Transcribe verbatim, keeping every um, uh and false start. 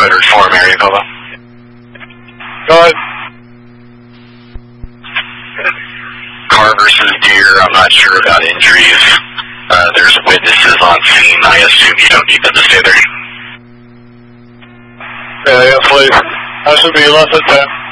hundred four, Maricopa. Go ahead. Car versus deer, I'm not sure about injuries. Uh, there's witnesses on scene. I assume you don't need them to stay there. Yeah, yeah, please. That should be less than ten.